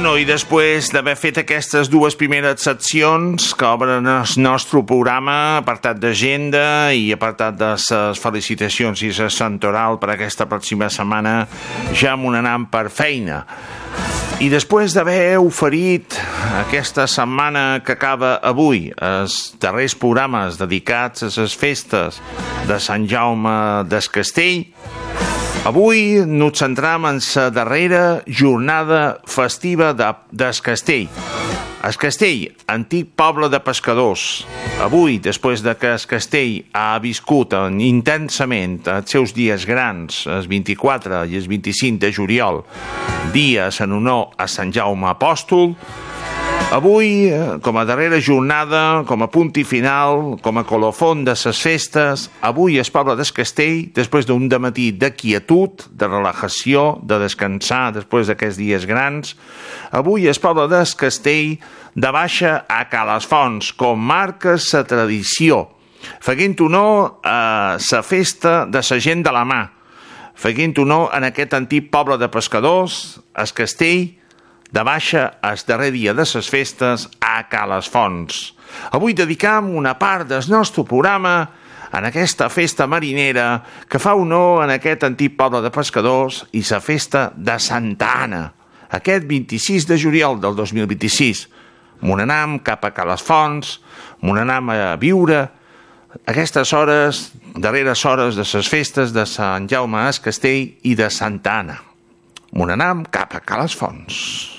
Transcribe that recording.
Bueno, i després d'haver fet aquestes dues primeres seccions que obren el nostre programa, apartat d'agenda i apartat de les felicitacions i la santoral per aquesta pròxima setmana, ja m'anant per feina. I després d'haver oferit aquesta setmana que acaba avui els darrers programes dedicats a les festes de Sant Jaume del Castell, avui ens centram en la darrera jornada festiva del Castell. El Castell, antic poble de pescadors. Avui, després de que el Castell ha viscut intensament els seus dies grans, el 24 i el 25 de juliol, dies en honor a Sant Jaume Apòstol, avui, com a darrera jornada, com a punt i final, com a colofon de les festes, avui el poble del Castell, després d'un dematí de quietud, de relajació, de descansar després d'aquests dies grans, avui el poble del Castell de baixa a Calasfons, com marca la tradició, fent honor a la festa de la gent de la mà, fent honor en aquest antic poble de pescadors, el Castell, de baixa el darrer dia de les festes a Calasfons. Avui dedicam una part del nostre programa en aquesta festa marinera que fa honor en aquest antic poble de pescadors i la festa de Santa Anna, aquest 26 de juliol del 2026. M'anam cap a Calasfons, m'anam a viure aquestes hores, darreres hores de les festes de Sant Jaume al Castell i de Santa Anna. M'anam cap a Calasfons.